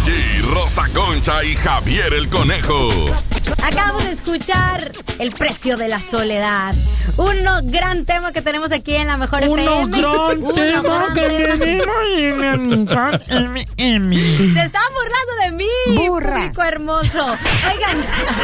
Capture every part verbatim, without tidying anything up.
G, Rosa Concha y Javier el Conejo. Acabamos de escuchar El precio de la soledad. Un gran tema que tenemos aquí en La Mejor Uno F M. gran Uno tema gran que tema. tenemos en la mitad M M. Se están burlando de mí, Burra. público hermoso. Oigan,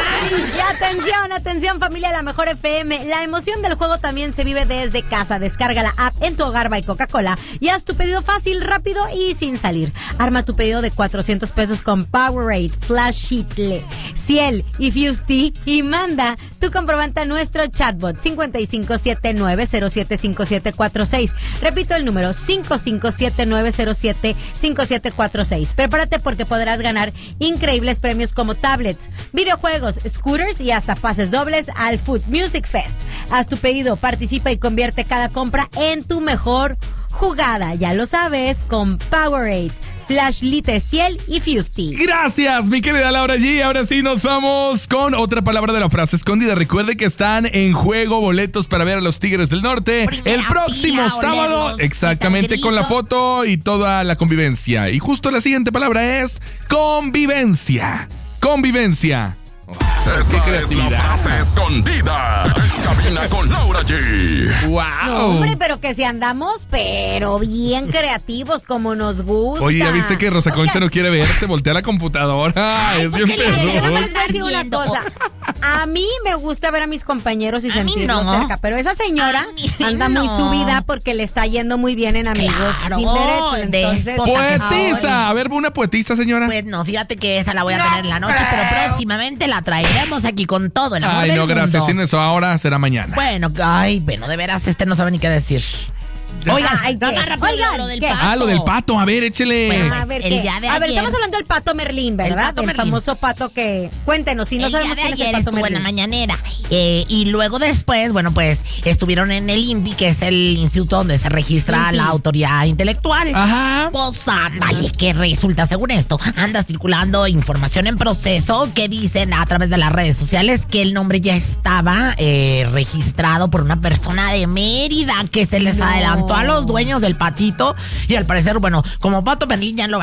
y atención, atención familia de La Mejor F M. La emoción del juego también se vive desde casa. Descarga la app en tu hogar by Coca-Cola y haz tu pedido fácil, rápido y sin salir. Arma tu pedido de cuatrocientos pesos con Powerade, Flash Sheetle, Ciel y Fusty y manda tu comprobante a nuestro chatbot cinco cinco siete nueve cero siete cinco siete cuatro seis. Repito el número cinco cinco siete nueve cero siete cinco siete cuatro seis. Prepárate porque podrás ganar increíbles premios como tablets, videojuegos, scooters y hasta pases dobles al Food Music Fest. Haz tu pedido, participa y convierte cada compra en tu mejor jugada. Ya lo sabes, con Powerade, Flash Lite, Ciel y Fusty. Gracias, mi querida Laura G. Ahora sí nos vamos con otra palabra de la frase escondida. Recuerde que están en juego boletos para ver a los Tigres del Norte Primera el próximo fila, sábado. olerlos, Exactamente, mi con la tandrito. foto y toda la convivencia. Y justo la siguiente palabra es convivencia. Convivencia. Esta es la creatividad. frase escondida. En cabina con Laura G. ¡Wow! No, hombre, pero que si andamos, pero bien creativos como nos gusta. Oye, ¿ya viste que Rosa Concha no quiere verte? Voltea la computadora. Ay, es pues bien que le- Yo perrón. les voy a decir una Viendo. cosa. A mí me gusta ver a mis compañeros y A mí sentirlos no. cerca, pero esa señora A mí anda muy no. subida porque le está yendo muy bien en amigos Claro, sin derecho. Entonces, déspota. Poetisa. A ver, una poetisa, señora. Pues no, fíjate que esa la voy a tener en la noche, pero próximamente la traeremos aquí con todo el amor Ay, del no, gracias. mundo. Sin eso ahora será mañana. Bueno, ay, bueno, de veras, este no sabe ni qué decir. Oigan, Ay, no ¿qué? más rápido Oigan, lo del ¿qué? pato. Ah, lo del pato. A ver, échele. Bueno, a ver, el ¿qué? día de a ver, ayer- estamos hablando del pato Merlín, ¿verdad? pato Merlín. famoso pato que... Cuéntenos, si no el sabemos día quién de es el ayer pato estuvo en la Merlín. mañanera. Eh, y luego después, bueno, pues estuvieron en el I N V I, que es el instituto donde se registra I N V I. la autoridad intelectual. Ajá. Pues ándale, que resulta, según esto, anda circulando información en proceso que dicen a través de las redes sociales que el nombre ya estaba eh, registrado por una persona de Mérida que se les No. adelantó a los dueños del patito y al parecer, bueno, como Pato Merlín ya lo